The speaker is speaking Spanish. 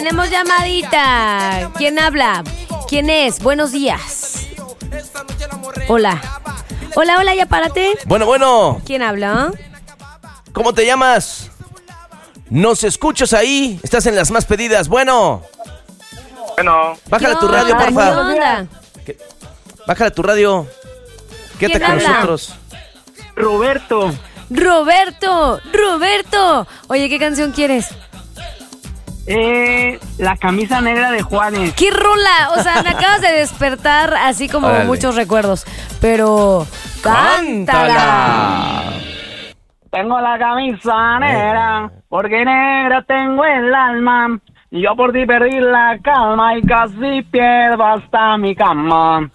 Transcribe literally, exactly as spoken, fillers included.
Tenemos llamadita. ¿Quién habla? ¿Quién es? Buenos días. Hola. Hola, hola, ya párate. Bueno, bueno. ¿Quién habla? ¿Cómo te llamas? ¿Nos escuchas ahí? Estás en las más pedidas. Bueno. Bueno. Bájale tu radio, ¿Qué porfa. onda? ¿Qué? Bájale tu radio. Quédate ¿Quién con habla? nosotros. Roberto. Roberto, Roberto. Oye, ¿qué canción quieres? Eh, la camisa negra de Juanes. ¿Qué rola? O sea, me acabas de despertar así como Órale. muchos recuerdos. Pero cántala. Tengo la camisa negra, porque negra tengo el alma. Yo por ti perdí la calma y casi pierdo hasta mi cama.